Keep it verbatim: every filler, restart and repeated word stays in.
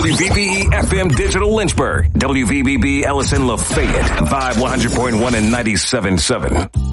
W V B E F M Digital Lynchburg. W V B B Ellison Lafayette. Vibe one hundred point one and ninety-seven point seven.